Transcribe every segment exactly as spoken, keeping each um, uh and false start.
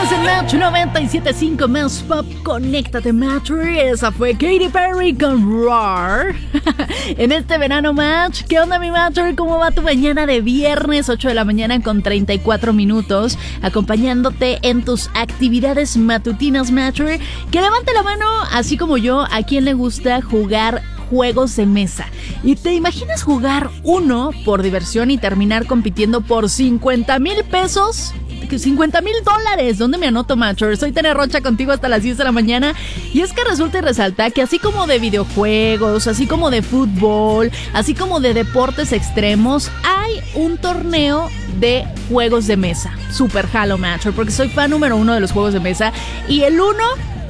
Estás en Match noventa y siete punto cinco Más Pop. Conéctate, Match. Esa fue Katy Perry con Roar. En este verano, Match. ¿Qué onda, mi Matcher? ¿Cómo va tu mañana de viernes? ocho de la mañana con treinta y cuatro minutos. Acompañándote en tus actividades matutinas, Matcher. Que levante la mano, así como yo, a quien le gusta jugar juegos de mesa. ¿Y te imaginas jugar uno por diversión y terminar compitiendo por cincuenta mil pesos? cincuenta mil dólares. ¿Dónde me anoto, Matcher? Soy Tania Rocha contigo hasta las diez de la mañana. Y es que resulta y resalta que así como de videojuegos, así como de fútbol, así como de deportes extremos, hay un torneo de juegos de mesa. Super jalo, Matcher, porque soy fan número uno de los juegos de mesa. Y el uno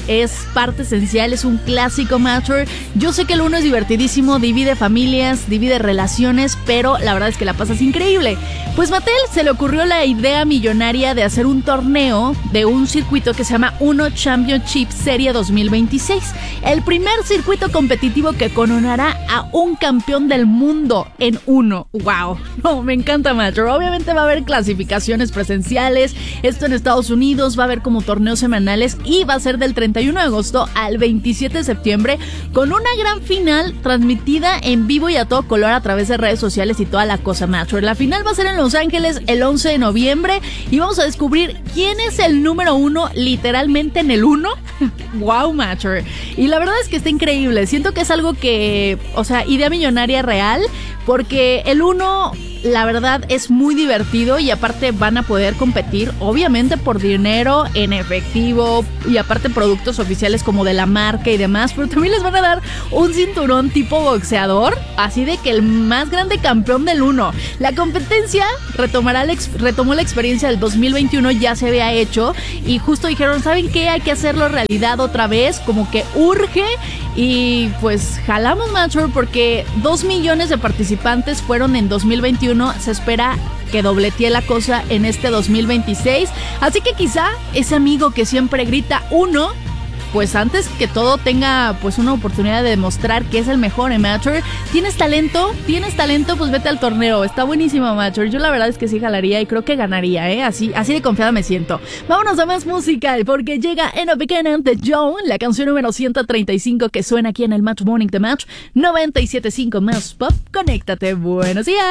es parte esencial, es un clásico, Matcher. Yo sé que el uno es divertidísimo, divide familias, divide relaciones, pero la verdad es que la pasas increíble. Pues Mattel se le ocurrió la idea millonaria de hacer un torneo de un circuito que se llama Uno Championship Serie dos mil veintiséis. El primer circuito competitivo que coronará a un campeón del mundo en Uno. ¡Wow! No, me encanta, Matcher. Obviamente va a haber clasificaciones presenciales, esto en Estados Unidos, va a haber como torneos semanales y va a ser del treinta y uno de agosto al veintisiete de septiembre con una gran final transmitida en vivo y a todo color a través de redes sociales y toda la cosa, Matcher. La final va a ser en Los Ángeles el once de noviembre y vamos a descubrir quién es el número uno literalmente en el uno. Wow, Matcher. Y la verdad es que está increíble. Siento que es algo que, o sea, idea millonaria real, porque el uno, la verdad, es muy divertido y aparte van a poder competir, obviamente, por dinero en efectivo y aparte productos oficiales como de la marca y demás, pero también les van a dar un cinturón tipo boxeador, así de que el más grande campeón del uno. La competencia retomará la ex- retomó la experiencia del dos mil veintiuno, ya se había hecho y justo dijeron, ¿saben qué? Hay que hacerlo realidad otra vez, como que urge y pues jalamos, Matcher, porque dos millones de participantes fueron en dos mil veintiuno, se espera que dobletee la cosa en este dos mil veintiséis, así que quizá ese amigo que siempre grita uno, pues antes que todo tenga pues una oportunidad de demostrar que es el mejor, en Matcher. ¿Tienes talento? ¿Tienes talento? Pues vete al torneo. Está buenísimo, Matcher. Yo la verdad es que sí jalaría y creo que ganaría, ¿eh? Así, así de confiada me siento. Vámonos a más música porque llega En a Beginning de Joan, la canción número ciento treinta y cinco que suena aquí en el Match Morning de Match noventa y siete punto cinco Más Pop. Conéctate. Buenos días.